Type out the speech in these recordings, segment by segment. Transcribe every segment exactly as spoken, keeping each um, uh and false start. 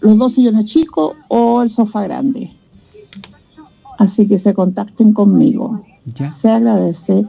los dos sillones chicos o el sofá grande. Así que se contacten conmigo. Ya. Se agradece.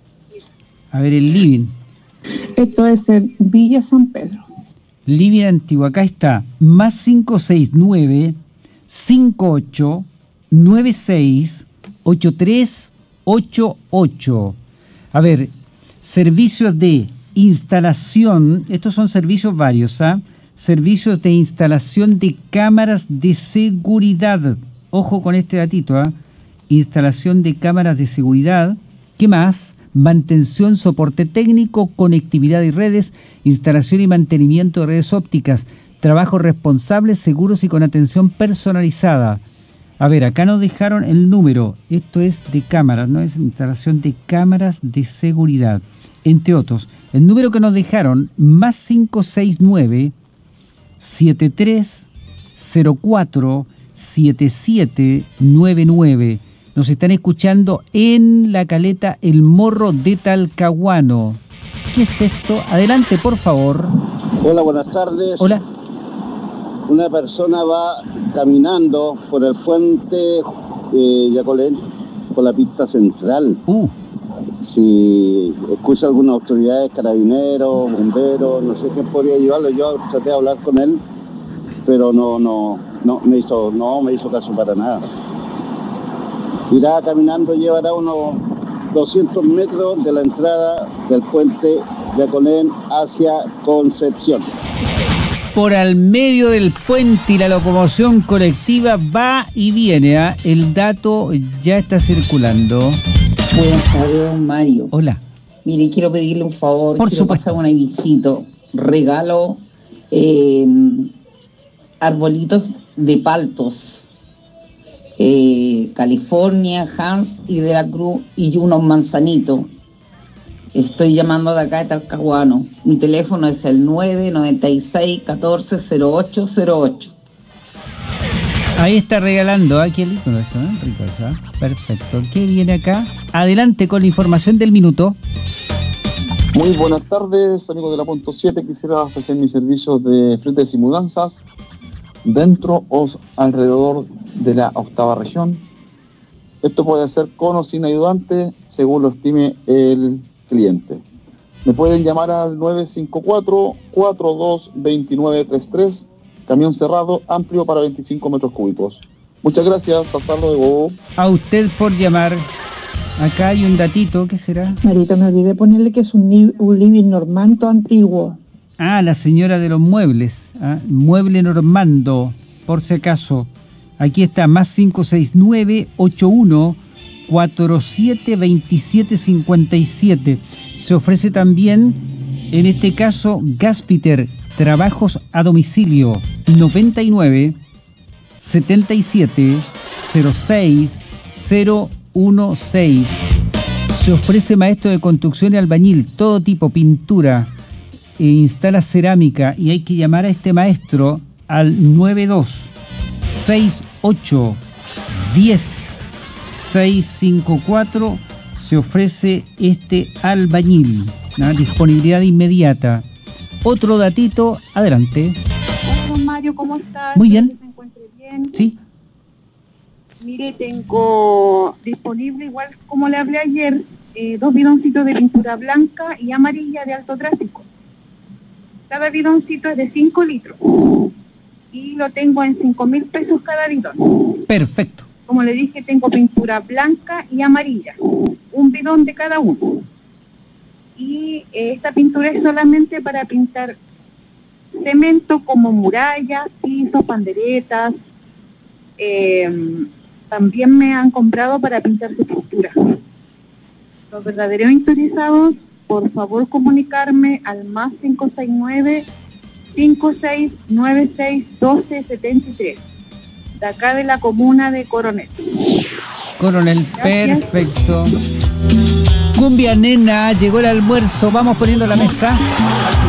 A ver, el living. Esto es en Villa San Pedro. Living Antiguo, acá está, más cinco seis nueve, cinco ocho, nueve seis, ocho tres ocho ocho. A ver, servicios de instalación, estos son servicios varios, ¿ah? Servicios de instalación de cámaras de seguridad. Ojo con este datito, ¿ah? Instalación de cámaras de seguridad. ¿Qué más? Mantención, soporte técnico, conectividad y redes, instalación y mantenimiento de redes ópticas, trabajos responsables, seguros y con atención personalizada. A ver, acá nos dejaron el número. Esto es de cámaras, ¿no? Es instalación de cámaras de seguridad, entre otros. El número que nos dejaron, más cinco seis nueve, siete tres cero cuatro, siete siete nueve nueve. Nos están escuchando en La Caleta, El Morro de Talcahuano. ¿Qué es esto? Adelante, por favor. Hola, buenas tardes. Hola. Una persona va caminando por el puente eh, Yacolén, por la pista central. Uh. Si escucha alguna autoridad, carabineros, bomberos, no sé quién podría ayudarlo. Yo traté de hablar con él, pero no, no, no me hizo, no me hizo caso para nada. Irá caminando, llevará unos doscientos metros de la entrada del puente Yacolén hacia Concepción. Por al medio del puente y la locomoción colectiva va y viene, ¿eh? El dato ya está circulando. Buenas tardes, don Mario. Hola. Mire, quiero pedirle un favor. Por quiero supuesto. pasar un avisito. Regalo eh, arbolitos de paltos. Eh, California, Hans y de la Cruz y unos manzanitos. Estoy llamando de acá de Talcahuano. Mi teléfono es el nueve nueve seis, catorce, cero ocho cero ocho. Ahí está regalando, ¿eh? Qué lindo esto, ¿eh? Rico eso, ¿eh? Perfecto. ¿Qué viene acá? Adelante con la información del minuto. Muy buenas tardes, amigos de la Punto siete. Quisiera ofrecer mis servicios de fletes y mudanzas dentro o alrededor de la octava región. Esto puede ser con o sin ayudante, según lo estime el cliente. Me pueden llamar al nueve cinco cuatro, cuatro dos dos nueve tres tres, camión cerrado, amplio para veinticinco metros cúbicos. Muchas gracias, hasta luego. A usted por llamar. Acá hay un datito, ¿qué será? Marita, me olvidé ponerle que es un, ni- un living normando antiguo. Ah, la señora de los muebles, ¿ah? Mueble normando, por si acaso. Aquí está, más cinco seis nueve, ocho uno, cuatro siete, dos siete cinco siete. Se ofrece también, en este caso, Gasfitter, trabajos a domicilio, noventa y nueve, setenta y siete, cero seis, cero uno seis. Se ofrece maestro de construcción y albañil, todo tipo, pintura, e instala cerámica, y hay que llamar a este maestro al nueve dos seis ocho diez seis cinco cuatro. Se ofrece este albañil, ¿no? Disponibilidad inmediata. Otro datito, adelante. Hola, don Mario, ¿cómo estás? Muy bien. Espero que se encuentre bien. Sí. Mire, tengo disponible, igual como le hablé ayer, eh, dos bidoncitos de pintura blanca y amarilla de alto tráfico. Cada bidoncito es de cinco litros y lo tengo en cinco mil pesos cada bidón. Perfecto. Como le dije, tengo pintura blanca y amarilla, un bidón de cada uno. Y eh, esta pintura es solamente para pintar cemento como murallas, pisos, panderetas. Eh, también me han comprado para pintar sepultura. Los verdaderos interesados, por favor comunicarme al más cinco seis nueve, cinco seis nueve seis, uno dos siete tres, de acá de la comuna de Coronel. Coronel, Gracias. perfecto. Cumbia nena, llegó el almuerzo, vamos poniendo la mesa.